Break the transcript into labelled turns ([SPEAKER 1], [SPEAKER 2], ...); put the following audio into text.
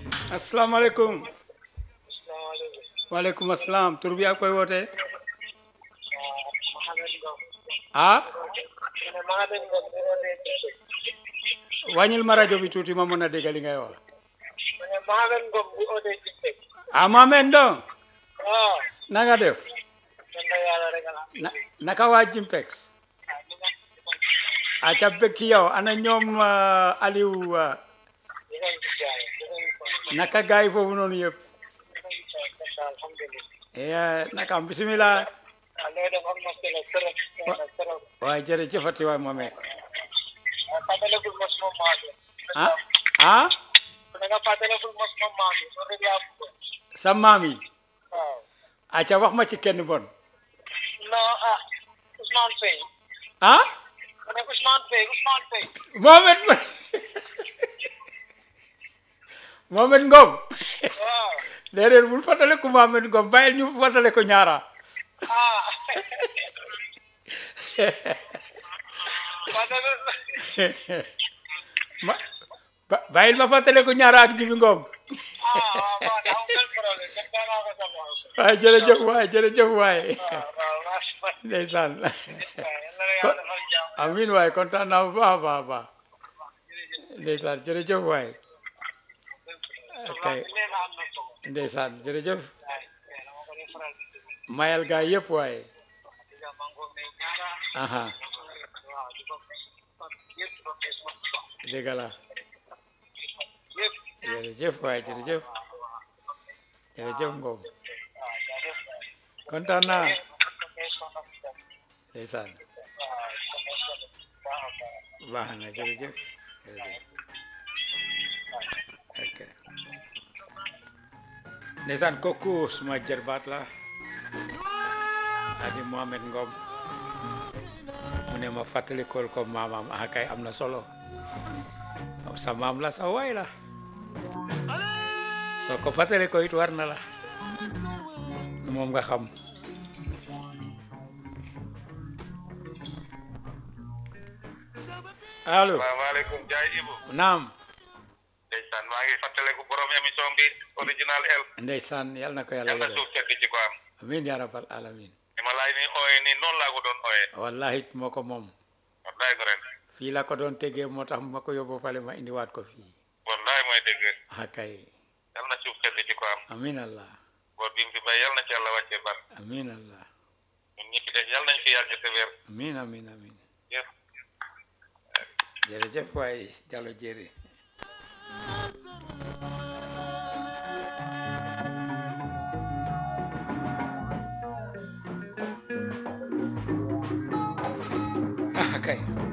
[SPEAKER 1] asalaamaaleykum.
[SPEAKER 2] asalaamaaleykum.
[SPEAKER 1] waaleykum asalaam. tur bi ak koy wootee.
[SPEAKER 2] Mohamed Ngom.
[SPEAKER 1] ah.
[SPEAKER 2] mu ne Mohamed Ngom di wootee Cissé.
[SPEAKER 1] wàññil ma rajo bi tuuti ma mën a dégg li ngay wax.
[SPEAKER 2] mu ne Mohamed Ngom di wootee Cissé.
[SPEAKER 1] ah Mohamed Ndong.
[SPEAKER 2] waaw.
[SPEAKER 1] na nga def.
[SPEAKER 2] sant yàlla rek alhamdulilah.
[SPEAKER 1] naka waa Jimpex. aca bég ci yow ana ñoom Aliou naka gaay yi foofu noonu yëpp. naka am bisimilah. waaye jërëjëfati waay Mohamed. ah ah. sa maam yi. aca wax ma ci kenn bon.
[SPEAKER 2] Ousmane Faye.
[SPEAKER 1] ah.
[SPEAKER 2] Ousmane Faye.
[SPEAKER 1] Mohamed Mohamed Ngom.
[SPEAKER 2] waaw.
[SPEAKER 1] déedéet bul fàttale ko Mohamed Ngom bàyyil ñu fàttale ko ñaara. bàyyil ma fàttale ko ñaara ak Jibi Ngom. waaye jërëjëf waay ndeysaan. amiin waay kontaan naa bu baax a baax ndeysaan jërëjëf waay kay ndeysaan jërëjëf mayal gaa yëpp waay. aha dëgg la jërëjëf waay jërëjëf Ngom kontaan naa ndeysaan baax na jërëjëf ok ndeysaan kooku suma jarbaat la adi Mohamed Ngom mu ne ma fàttalikool ko maamam kay am na solo sa maam la sa waay la soo ko fàttali ko it war na la moom nga xam. allo
[SPEAKER 3] salaamaaleykum Jaay Ibu.
[SPEAKER 1] naam.
[SPEAKER 3] ndeysaan maa ngi fàttaliku borom émission bi original El.
[SPEAKER 1] ndeysaan yal na ko yàlla
[SPEAKER 3] yàlla suuf sedd ci ko am.
[SPEAKER 1] amiin yaa rabbal alamin.
[SPEAKER 3] ni ma laay ni ooyee nii noonu laa ko doon ooyee.
[SPEAKER 1] wallahi moo ko moom.
[SPEAKER 3] wallaay ko ren.
[SPEAKER 1] fii la ko doon tegee moo tax ma ko yóbbu fale ma indiwaat ko fii.
[SPEAKER 3] wallaay mooy dëgg.
[SPEAKER 1] kay.
[SPEAKER 3] yal na suuf sedd ci ko am.
[SPEAKER 1] amiin allah.
[SPEAKER 3] boor bi mu fi bay yal na ci yàlla wàccee bar.
[SPEAKER 1] amiin allah.
[SPEAKER 3] ñun ñi fi des yal nañ fi yàgg te wér.
[SPEAKER 1] amiin amiin amiin.
[SPEAKER 3] jëf.
[SPEAKER 1] jërëjëf waay Jallo Jéeri. kay.